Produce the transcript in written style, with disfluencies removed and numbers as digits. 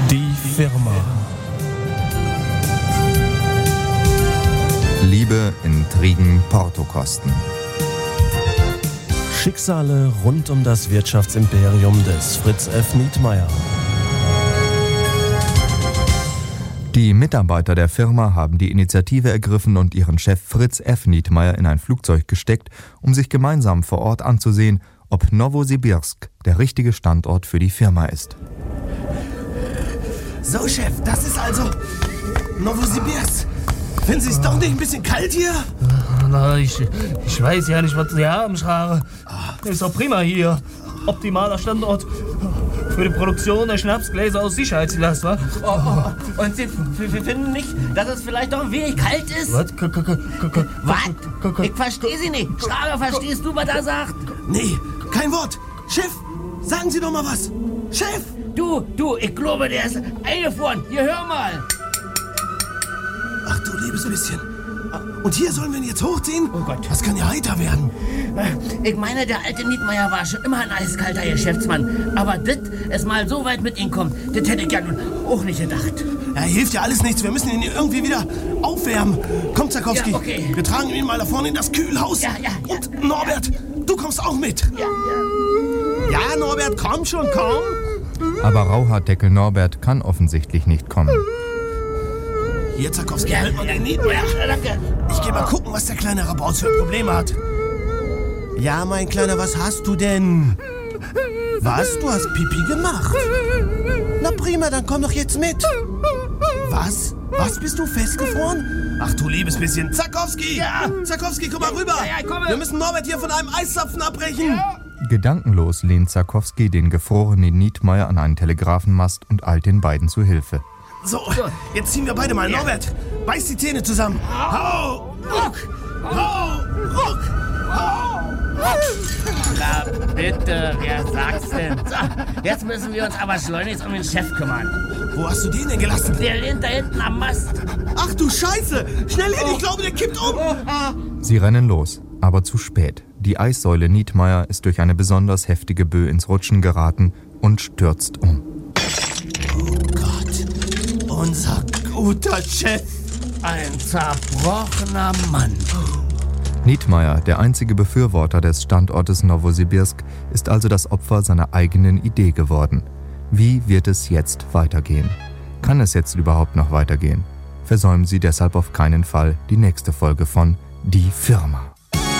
Die Firma. Liebe, Intrigen, Portokosten. Schicksale rund um das Wirtschaftsimperium des Fritz F. Nietmeyer. Die Mitarbeiter der Firma haben die Initiative ergriffen und ihren Chef Fritz F. Nietmeyer in ein Flugzeug gesteckt, um sich gemeinsam vor Ort anzusehen, ob Nowosibirsk der richtige Standort für die Firma ist. So, Chef, das ist also Nowosibirsk. Finden Sie es doch nicht ein bisschen kalt hier? Na, ich weiß ja nicht, was Sie haben, Schrare. Ist doch prima hier. Optimaler Standort für die Produktion der Schnapsgläser aus Sicherheitslast, wa? Und Sie finden nicht, dass es vielleicht doch ein wenig kalt ist? Was? Was? Ich verstehe Sie nicht. Schrage, verstehst du, was er sagt? Nee, kein Wort. Chef, sagen Sie doch mal was. Chef! Du, ich glaube, der ist eingefroren. Hier, hör mal. Ach du liebes bisschen. Und hier sollen wir ihn jetzt hochziehen? Oh Gott. Das kann ja heiter werden. Ich meine, der alte Nietmeyer war schon immer ein eiskalter Geschäftsmann. Aber das es mal so weit mit ihm kommt, das hätte ich ja nun auch nicht gedacht. Ja, hilft ja alles nichts. Wir müssen ihn irgendwie wieder aufwärmen. Komm, Zakowski. Ja, okay. Wir tragen ihn mal da vorne in das Kühlhaus. Ja. Und Norbert, du kommst auch mit. Ja. Ja, Norbert, komm schon, komm. Aber Rauharddeckel Norbert kann offensichtlich nicht kommen. Hier, Zakowski, halt mal den Nietmeyer. Danke. Ich geh mal gucken, was der kleine Rabauz für Probleme hat. Ja, mein Kleiner, was hast du denn? Was? Du hast Pipi gemacht? Na prima, dann komm doch jetzt mit. Was? Was, bist du festgefroren? Ach du liebes bisschen. Zakowski! Ja. Zakowski, komm mal rüber! Ja, ich komme. Wir müssen Norbert hier von einem Eiszapfen abbrechen. Ja. Gedankenlos lehnt Zakowski den gefrorenen Nietmeyer an einen Telegrafenmast und eilt den beiden zu Hilfe. So, jetzt ziehen wir beide mal. Norbert, beiß die Zähne zusammen. Hau! Ruck! Hau! Ruck! Hau! Na bitte, wer sagt's denn? So, jetzt müssen wir uns aber schleunigst um den Chef kümmern. Wo hast du den denn gelassen? Der lehnt da hinten am Mast. Ach du Scheiße! Schnell hin, ich glaube, der kippt um! Sie rennen los, aber zu spät. Die Eissäule Nietmeyer ist durch eine besonders heftige Böe ins Rutschen geraten und stürzt um. Oh Gott, unser guter Chef. Ein zerbrochener Mann. Nietmeyer, der einzige Befürworter des Standortes Nowosibirsk, ist also das Opfer seiner eigenen Idee geworden. Wie wird es jetzt weitergehen? Kann es jetzt überhaupt noch weitergehen? Versäumen Sie deshalb auf keinen Fall die nächste Folge von Die Firma.